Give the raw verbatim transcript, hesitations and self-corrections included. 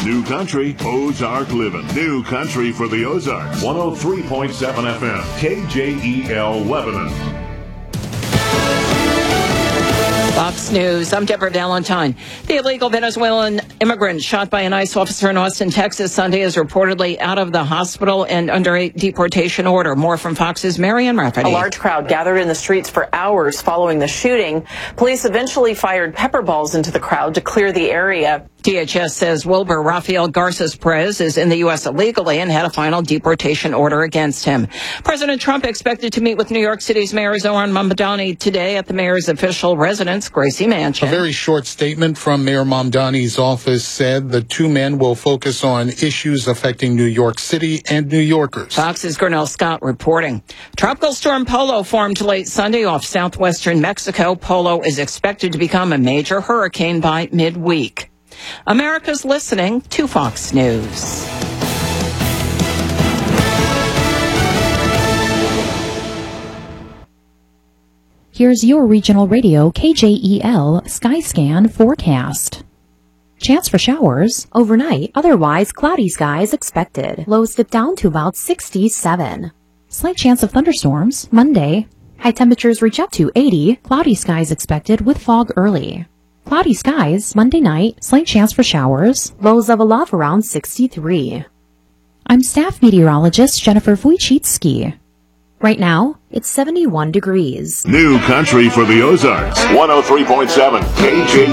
New Country, Ozark Living. New Country for the Ozarks. one oh three point seven F M. K J E L Lebanon. Fox News, I'm Deborah Valentine. The illegal Venezuelan immigrant shot by an ICE officer in Austin, Texas Sunday is reportedly out of the hospital and under a deportation order. More from Fox's Marianne Rafferty. A large crowd gathered in the streets for hours following the shooting. Police eventually fired pepper balls into the crowd to clear the area. D H S says Wilbur Rafael Garces Perez is in the U S illegally and had a final deportation order against him. President Trump expected to meet with New York City's Mayor Zohran Mamdani today at the mayor's official residence, Gracie Mansion. A very short statement from Mayor Mamdani's office said the two men will focus on issues affecting New York City and New Yorkers. Fox's Gurnell Scott reporting. Tropical storm Polo formed late Sunday off southwestern Mexico. Polo is expected to become a major hurricane by midweek. America's listening to Fox News. Here's your regional radio K J E L Skyscan forecast. Chance for showers overnight, otherwise cloudy skies expected. Lows dip down to about sixty-seven. Slight chance of thunderstorms Monday. High temperatures reach up to eighty. Cloudy skies expected with fog early. Cloudy skies Monday night, slight chance for showers, lows of a love around sixty-three. I'm staff meteorologist Jennifer Wojcicki. Right now, it's seventy-one degrees. New Country for the Ozarks. one oh three point seven K J